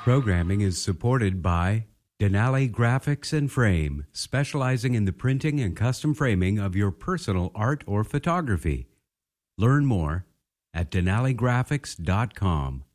Programming is supported by Denali Graphics and Frame, specializing in the printing and custom framing of your personal art or photography. Learn more at denaligraphics.com.